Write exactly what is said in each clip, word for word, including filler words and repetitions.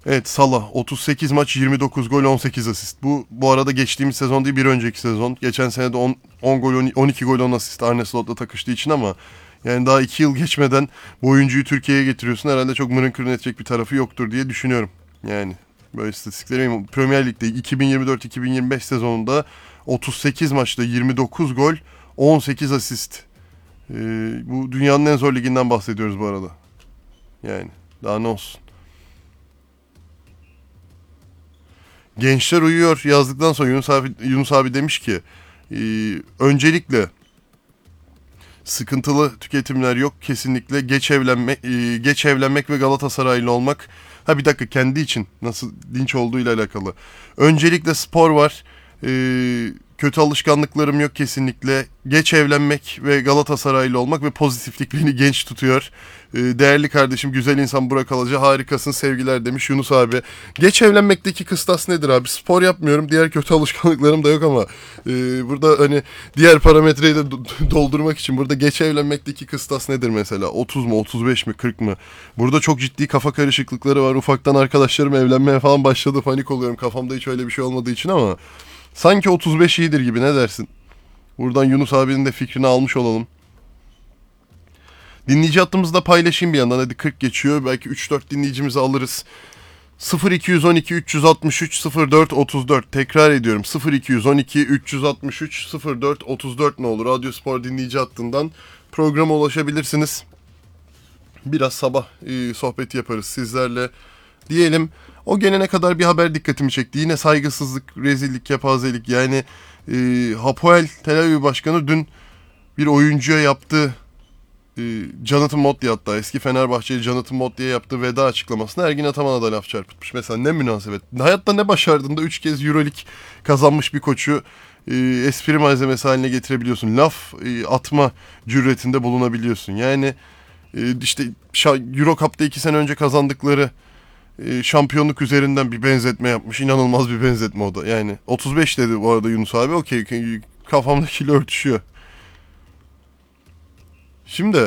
Evet, Salah otuz sekiz maç, yirmi dokuz gol, on sekiz asist. Bu bu arada geçtiğimiz sezon değil, bir önceki sezon. Geçen sene de on, on gol, on iki gol, on asist Arne Slot'la takıştığı için, ama yani daha iki yıl geçmeden bu oyuncuyu Türkiye'ye getiriyorsun. Herhalde çok mırın kırın edecek bir tarafı yoktur diye düşünüyorum. Yani böyle istatistikleri Premier Lig'de iki bin yirmi dört iki bin yirmi beş sezonunda otuz sekiz maçta yirmi dokuz gol, on sekiz asist. Ee, bu dünyanın en zor liginden bahsediyoruz bu arada. Yani daha ne olsun. Gençler uyuyor yazdıktan sonra Yunus abi, Yunus abi demiş ki e, öncelikle sıkıntılı tüketimler yok kesinlikle, geç evlenmek e, geç evlenmek ve Galatasaraylı olmak. Ha, bir dakika, kendi için nasıl dinç olduğuyla alakalı. Öncelikle spor var. E, kötü alışkanlıklarım yok kesinlikle. Geç evlenmek ve Galatasaraylı olmak ve pozitiflik beni genç tutuyor. E, değerli kardeşim, güzel insan Burak Alaca, harikasın, sevgiler demiş Yunus abi. Geç evlenmekteki kıstas nedir abi? Spor yapmıyorum, diğer kötü alışkanlıklarım da yok, ama e, burada hani diğer parametreyi de do- doldurmak için burada geç evlenmekteki kıstas nedir mesela? otuz mu, otuz beş mi, kırk mı? Burada çok ciddi kafa karışıklıkları var. Ufaktan arkadaşlarım evlenmeye falan başladı. Panik oluyorum. Kafamda hiç öyle bir şey olmadığı için, ama sanki otuz beş iyidir gibi, ne dersin? Buradan Yunus abinin de fikrini almış olalım. Dinleyici hattımızda paylaşayım bir yandan. Hadi kırk geçiyor. Belki üç dört dinleyicimizi alırız. sıfır iki on iki üç altı üç sıfır dört otuz dört, tekrar ediyorum, sıfır iki on iki üç altı üç sıfır dört otuz dört ne olur, Radyo Spor dinleyici hattından programa ulaşabilirsiniz. Biraz sabah e, sohbeti yaparız sizlerle diyelim. O gelene kadar bir haber dikkatimi çekti. Yine saygısızlık, rezillik, kepazelik. Yani e, Hapoel Tel Aviv Başkanı dün bir oyuncuya yaptığı, e, Jonathan Motley, hatta eski Fenerbahçeli Jonathan Motley'e yaptığı veda açıklamasına Ergin Ataman'a da laf çarpıtmış. Mesela ne münasebet. Hayatta ne başardığında üç kez Euroleague kazanmış bir koçu e, espri malzemesi haline getirebiliyorsun. Laf e, atma cüretinde bulunabiliyorsun. Yani e, işte Euro Cup'ta iki sene önce kazandıkları e, şampiyonluk üzerinden bir benzetme yapmış. İnanılmaz bir benzetme o da. Yani otuz beş dedi bu arada Yunus abi. Okey, kafamdakiyle örtüşüyor. Şimdi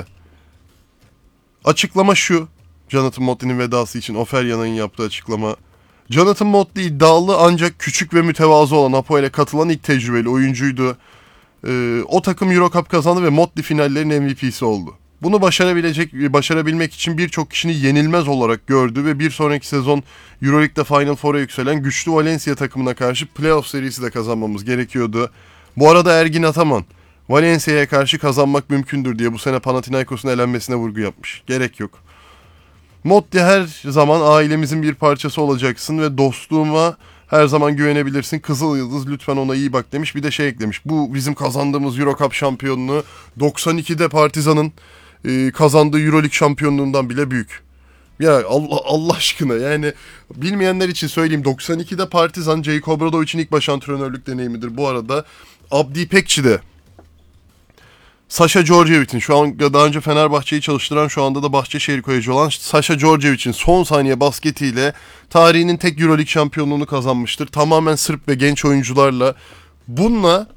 açıklama şu. Jonathan Motley'nin vedası için Oferyan'ın yaptığı açıklama. Jonathan Motley iddialı ancak küçük ve mütevazı olan Apoel'e katılan ilk tecrübeli oyuncuydu. Ee, o takım Euro Cup kazandı ve Motley finallerin M V P'si oldu. Bunu başarabilecek, başarabilmek için birçok kişinin yenilmez olarak gördü ve bir sonraki sezon Euroleague'de Final Four'a yükselen güçlü Valencia takımına karşı playoff serisi de kazanmamız gerekiyordu. Bu arada Ergin Ataman, Valencia'ya karşı kazanmak mümkündür diye bu sene Panathinaikos'un elenmesine vurgu yapmış. Gerek yok. Motley her zaman ailemizin bir parçası olacaksın ve dostluğuma her zaman güvenebilirsin. Kızıl Yıldız, lütfen ona iyi bak demiş. Bir de şey eklemiş. Bu bizim kazandığımız Euro Cup şampiyonluğu doksan ikide Partizan'ın e, kazandığı Euroleague şampiyonluğundan bile büyük. Ya Allah Allah aşkına, yani bilmeyenler için söyleyeyim. doksan ikide Partizan, Jake Obradovic'in ilk baş antrenörlük deneyimidir. Bu arada Abdi İpekçi de Sasha Djordjevic'in, şu an daha önce Fenerbahçe'yi çalıştıran, şu anda da Bahçeşehir Koleji olan Sasha Djordjevic'in son saniye basketiyle tarihinin tek Euroleague şampiyonluğunu kazanmıştır. Tamamen Sırp ve genç oyuncularla. Bununla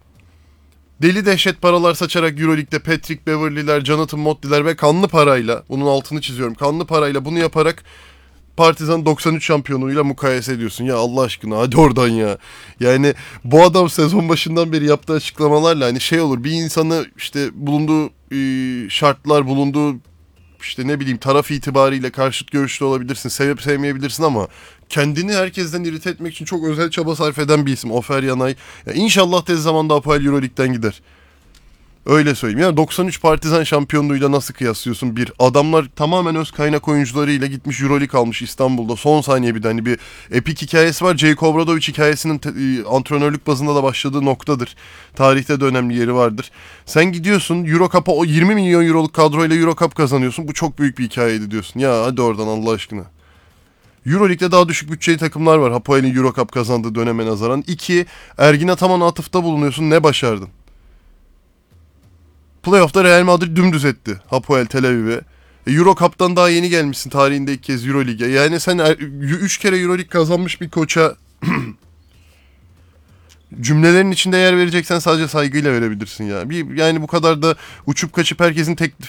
deli dehşet paralar saçarak Euroleague'de Patrick Beverley'ler, Jonathan Motley'ler ve kanlı parayla, bunun altını çiziyorum, kanlı parayla bunu yaparak Partizan doksan üç şampiyonluğuyla mukayese ediyorsun. Ya Allah aşkına, hadi oradan ya. Yani bu adam sezon başından beri yaptığı açıklamalarla hani şey olur, bir insanı işte bulunduğu e, şartlar, bulunduğu işte ne bileyim taraf itibariyle karşıt görüşlü olabilirsin, sevip sevmeyebilirsin, ama kendini herkesten irite etmek için çok özel çaba sarf eden bir isim Ofer Yanay. Ya İnşallah tez zamanda Apoel Euroleague'den gider. Öyle söyleyeyim. Yani doksan üç Partizan şampiyonluğuyla nasıl kıyaslıyorsun? Bir, adamlar tamamen öz kaynak oyuncularıyla gitmiş Euroleague almış İstanbul'da. Son saniye bir de hani bir epik hikayesi var. Jake Obradovic hikayesinin te- antrenörlük bazında da başladığı noktadır. Tarihte de önemli yeri vardır. Sen gidiyorsun Euro Cup'a o yirmi milyon euroluk kadroyla Euro Cup kazanıyorsun. Bu çok büyük bir hikayeydi diyorsun. Ya hadi oradan Allah aşkına. Euroleague'de daha düşük bütçeli takımlar var Hapoel'in Euro Cup kazandığı döneme nazaran. İki, Ergin Ataman'a atıfta bulunuyorsun. Ne başardın? Playoff'ta Real Madrid dümdüz etti Hapoel Tel Aviv'e. E, Euro Cup'tan daha yeni gelmişsin tarihinde ilk kez Euroleague'e. Yani sen üç kere Euroleague kazanmış bir koça cümlelerin içinde yer vereceksen sadece saygıyla verebilirsin ya. Bir, yani bu kadar da uçup kaçıp herkesin teklif